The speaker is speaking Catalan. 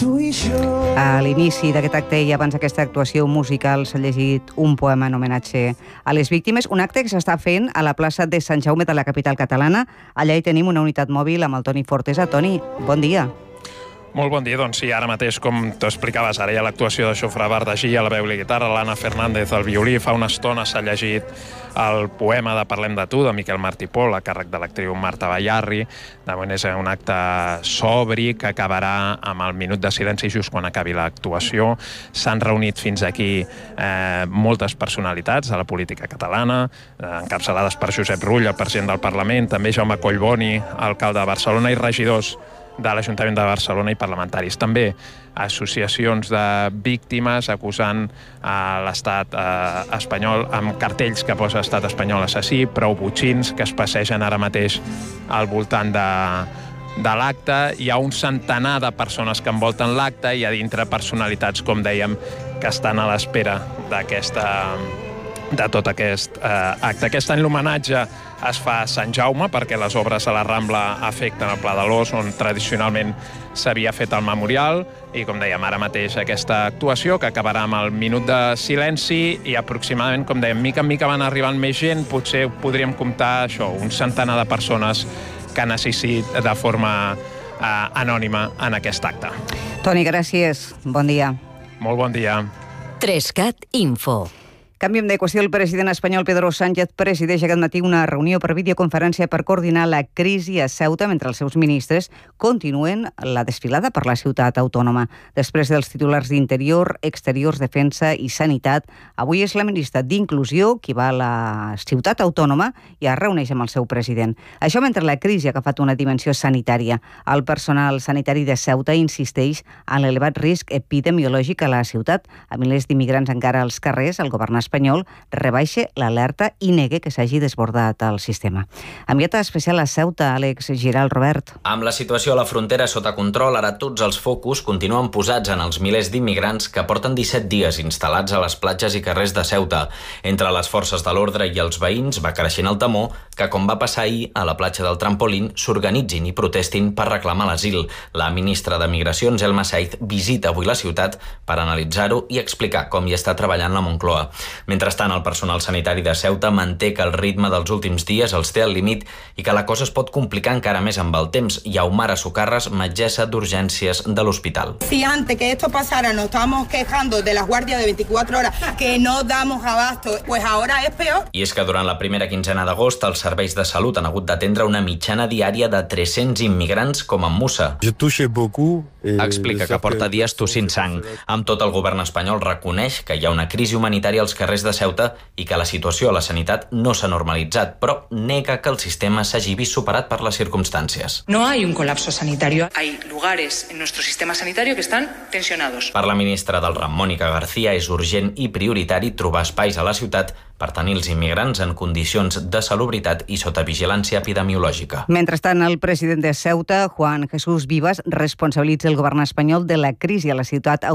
A l'inici d'aquest acte i abans d'aquesta actuació musical s'ha llegit un poema en homenatge a les víctimes, un acte que s'està fent a la plaça de Sant Jaume de la capital catalana. Allà hi tenim una unitat mòbil amb el Toni Fortesa. Toni, bon dia. Molt bon dia, doncs sí, ara mateix, com t'ho explicaves, ara hi ha l'actuació de Xofre Bardagí a la veu i la guitarra, l'Anna Fernández al violí. Fa una estona s'ha llegit el poema de Parlem de tu, de Miquel Martí Pol, a càrrec de l'actriu Marta Ballarri. De moment és un acte sobri que acabarà amb el minut de silenci just quan acabi l'actuació. S'han reunit fins aquí moltes personalitats de la política catalana, encapçalades per Josep Rull, el president del Parlament, també Jaume Collboni, alcalde de Barcelona, i regidors de l'Ajuntament de Barcelona i parlamentaris. També associacions de víctimes acusant l'estat espanyol amb cartells que posa estat espanyol assassí, prou botxins que es passegen ara mateix al voltant de l'acte. Hi ha un centenar de persones que envolten l'acte i a dintre personalitats, com dèiem, que estan a l'espera de tot aquest acte. Aquest any l'homenatge es fa a Sant Jaume perquè les obres a la Rambla afecten el Pla de l'Os, on tradicionalment s'havia fet el memorial, i com dèiem ara mateix aquesta actuació que acabarà amb el minut de silenci i aproximadament, com dèiem, mica en mica van arribant més gent, potser podríem comptar això, un centenar de persones que han assistit de forma anònima en aquest acte. Toni, gràcies. Bon dia. Molt bon dia. 3CAT Info. Canviem de qüestió. El president espanyol Pedro Sánchez presideix aquest matí una reunió per videoconferència per coordinar la crisi a Ceuta mentre els seus ministres continuen la desfilada per la ciutat autònoma. Després dels titulars d'Interior, Exteriors, Defensa i Sanitat, avui és la ministra d'Inclusió qui va a la ciutat autònoma i es reuneix amb el seu president. Això mentre la crisi ha agafat una dimensió sanitària. El personal sanitari de Ceuta insisteix en l'elevat risc epidemiològic a la ciutat. A milers d'immigrants encara als carrers, el govern espanyol rebaixa l'alerta i nega que s'hagi desbordat el sistema. Enviat especial a Ceuta, Àlex Giral. Robert. Amb la situació a la frontera sota control, ara tots els focus continuen posats en els milers d'immigrants que porten 17 dies instal·lats a les platges i carrers de Ceuta. Entre les forces de l'ordre i els veïns va creixent el temor que, com va passar ahir a la platja del Trampolín, s'organitzin i protestin per reclamar l'asil. La ministra de Migracions, Elma Saiz, visita avui la ciutat per analitzar-ho i explicar com hi està treballant la Moncloa. Mentrestant, el personal sanitari de Ceuta manté que el ritme dels últims dies els té al límit i que la cosa es pot complicar encara més amb el temps. Yaumara Sucarras, metgessa d'urgències de l'hospital. Si antes que esto pasara nos estábamos quejando de las guardias de 24 horas que no damos abasto, pues ahora es peor. I és que durant la primera quinzena d'agost els serveis de salut han hagut d'atendre una mitjana diària de 300 immigrants com en Musa. Explica que porta dies tossint sang. Amb tot, el govern espanyol reconeix que hi ha una crisi humanitària als carrers de Ceuta i que la situació a la sanitat no s'ha normalitzat, però nega que el sistema s'hagi vist superat per les circumstàncies. No hay un colapso sanitario. Hay lugares en nuestro sistema sanitario que están tensionados. Per la ministra del Ram, Mònica García, és urgent i prioritari trobar espais a la ciutat per tenir els immigrants en condicions de salubritat i sota vigilància epidemiològica. Mentrestant, el president de Ceuta, Juan Jesús Vivas, responsabilitza el govern espanyol de la crisi a la ciutat